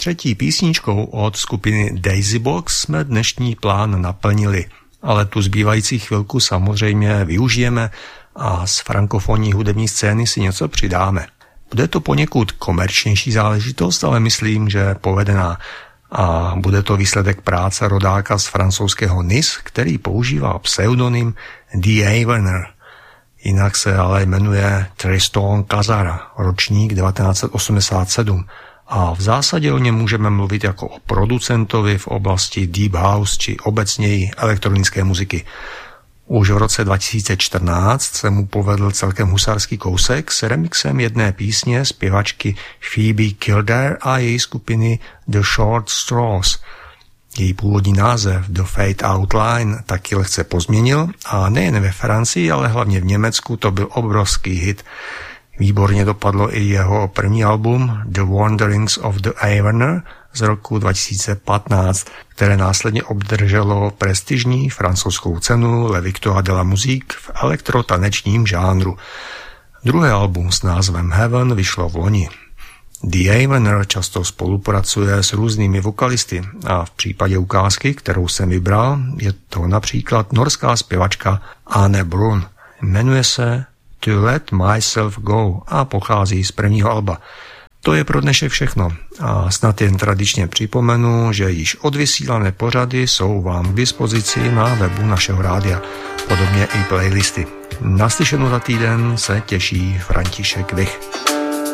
Třetí písničkou od skupiny Daisy Box jsme dnešní plán naplnili, ale tu zbývající chvilku samozřejmě využijeme a z frankofonní hudební scény si něco přidáme. Bude to poněkud komerčnější záležitost, ale myslím, že povedená. A bude to výsledek práce rodáka z francouzského Nice, který používá pseudonym D.A. Werner. Jinak se ale jmenuje Tristan Kazara, ročník 1987. A v zásadě o něm můžeme mluvit jako o producentovi v oblasti deep house či obecněji elektronické muziky. Už v roce 2014 se mu povedl celkem husarský kousek s remixem jedné písně zpěvačky Phoebe Kildare a její skupiny The Short Straws. Její původní název The Fade Outline taky lehce pozměnil a nejen ve Francii, ale hlavně v Německu to byl obrovský hit. Výborně dopadlo i jeho první album The Wanderings of the Werner z roku 2015, které následně obdrželo prestižní francouzskou cenu Le Victoire de la Musique v elektrotanečním žánru. Druhé album s názvem Heaven vyšlo v loni. D.A. Werner často spolupracuje s různými vokalisty a v případě ukázky, kterou jsem vybral, je to například norská zpěvačka Anne Brun. Jmenuje se To Let Myself Go a pochází z prvního alba. To je pro dnešek všechno a snad jen tradičně připomenu, že již odvysílané pořady jsou vám k dispozici na webu našeho rádia, podobně i playlisty. Naslyšenou za týden se těší František Vich.